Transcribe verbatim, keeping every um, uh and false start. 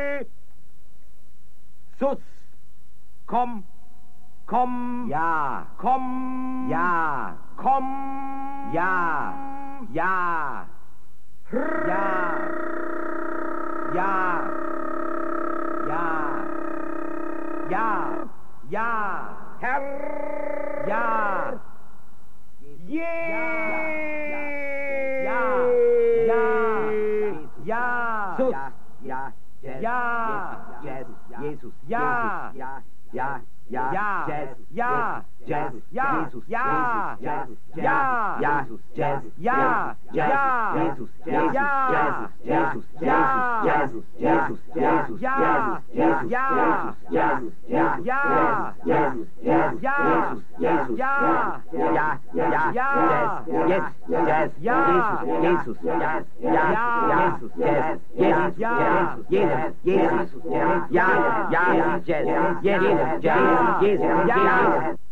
Sus. Komm. Komm. Ja. Komm. Ja. Komm. Ja. Ja. Ja. Ja. Ja. Ja. Ja. Herr. Ja. Je. Ja. Ja. Ja. Sus. Ja. Ja. Jesus. Ja. Ja. Ja. Ja. Ja. Jazz. Ja. Jazz. Ja. Jesus. Ja. Jazz. Ja. Ja. Jazz. Ja. Ja. Jesus. Ja. Jesus. Ja. Jesus. Jesus. Jesus. Ja. Jesus. Ja. Jesus. Ja. Ja. Jesus. Jesus. Ja. Jesus. Ja. Ja. Ja. Ja. Yes. Jazz. Ja. Jesus. Jazz. Ja. Ja. Jesus. Jazz. Jesus. Ja. Jesus. Jesus. Ja. Ja. Jazz. Yes. Yes. Jazz. Jesus. Ja. Jesus. Ja.